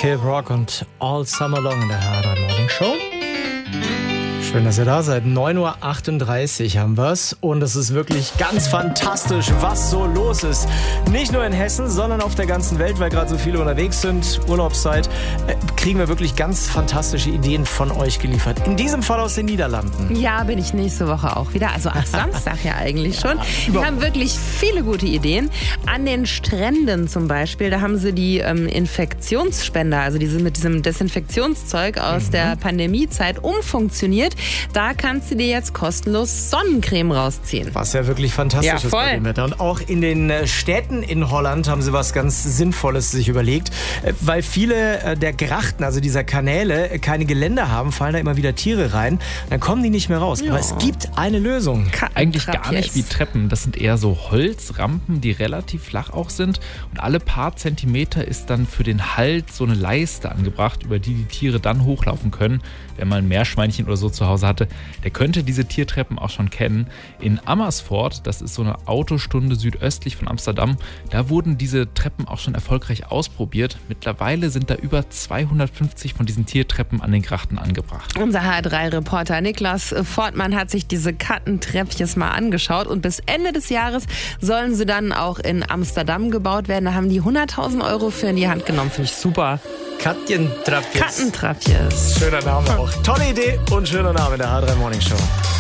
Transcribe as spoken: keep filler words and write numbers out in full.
Kid Rock und All Summer Long in der H drei Morning Show. Schön, dass ihr da seid. neun Uhr achtunddreißig haben wir's. Und es ist wirklich ganz fantastisch, was so los ist. Nicht nur in Hessen, sondern auf der ganzen Welt, weil gerade so viele unterwegs sind. Urlaubszeit. Äh, kriegen wir wirklich ganz fantastische Ideen von euch geliefert. In diesem Fall aus den Niederlanden. Ja, bin ich nächste Woche auch wieder. Also ab Samstag ja eigentlich schon. Ja, wir haben wirklich viele gute Ideen. An den Stränden zum Beispiel, da haben sie die ähm, Infektionsspender, also diese mit diesem Desinfektionszeug aus mhm. der Pandemiezeit umfunktioniert. Da kannst du dir jetzt kostenlos Sonnencreme rausziehen. Was ja wirklich fantastisch ja, ist bei dem Wetter. Und auch in den Städten in Holland haben sie was ganz Sinnvolles sich überlegt. Weil viele der Grachten, also dieser Kanäle, keine Geländer haben, fallen da immer wieder Tiere rein. Dann kommen die nicht mehr raus. Ja. Aber es gibt eine Lösung. Eigentlich gar nicht wie Treppen. Das sind eher so Holzrampen, die relativ flach auch sind. Und alle paar Zentimeter ist dann für den Halt so eine Leiste angebracht, über die die Tiere dann hochlaufen können. Wer mal ein Meerschweinchen oder so zu Hause hatte, der könnte diese Tiertreppen auch schon kennen. In Amersfoort, das ist so eine Autostunde südöstlich von Amsterdam, da wurden diese Treppen auch schon erfolgreich ausprobiert. Mittlerweile sind da über zweihundertfünfzig von diesen Tiertreppen an den Grachten angebracht. Unser H drei Reporter Niklas Fortmann hat sich diese Kattentreppches mal angeschaut und bis Ende des Jahres sollen sie dann auch in Amsterdam gebaut werden. Da haben die hunderttausend Euro für in die Hand genommen. Finde ich super. Kattentrapjes. Kattentrapjes. Schöner Name auch. Tolle Idee und schöner Name in der H drei Morning Show.